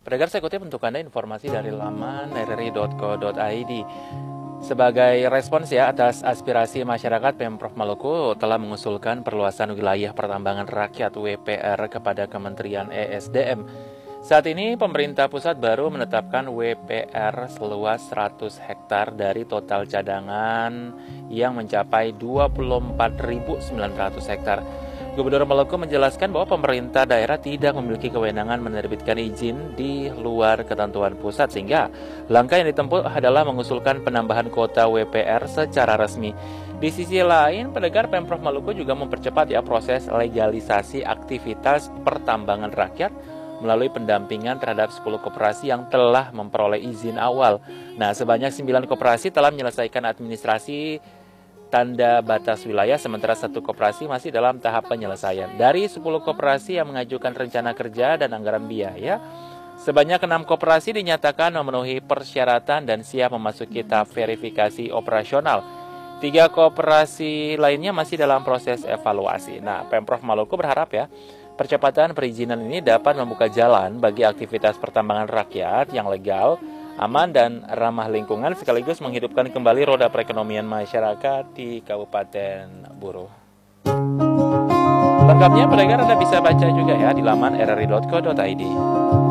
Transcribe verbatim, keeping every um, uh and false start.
Pendengar, saya kutip untuk Anda informasi dari laman r r i titik co titik i d. Sebagai respons ya atas aspirasi masyarakat, Pemprov Maluku telah mengusulkan perluasan wilayah pertambangan rakyat W P R kepada Kementerian E S D M. Saat ini pemerintah pusat baru menetapkan W P R seluas seratus hektar dari total cadangan yang mencapai dua puluh empat ribu sembilan ratus hektar. Gubernur Maluku menjelaskan bahwa pemerintah daerah tidak memiliki kewenangan menerbitkan izin di luar ketentuan pusat, sehingga langkah yang ditempuh adalah mengusulkan penambahan kuota W P R secara resmi. Di sisi lain, pendengar, Pemprov Maluku juga mempercepat ya proses legalisasi aktivitas pertambangan rakyat melalui pendampingan terhadap sepuluh koperasi yang telah memperoleh izin awal. Nah, sebanyak sembilan koperasi telah menyelesaikan administrasi tanda batas wilayah, sementara satu koperasi masih dalam tahap penyelesaian. Dari sepuluh koperasi yang mengajukan rencana kerja dan anggaran biaya, sebanyak enam koperasi dinyatakan memenuhi persyaratan dan siap memasuki tahap verifikasi operasional. Tiga koperasi lainnya masih dalam proses evaluasi. Nah, Pemprov Maluku berharap ya, percepatan perizinan ini dapat membuka jalan bagi aktivitas pertambangan rakyat yang legal, aman dan ramah lingkungan, sekaligus menghidupkan kembali roda perekonomian masyarakat di Kabupaten Buru. Lengkapnya pendengar Anda bisa baca juga ya di laman r r i titik co titik i d.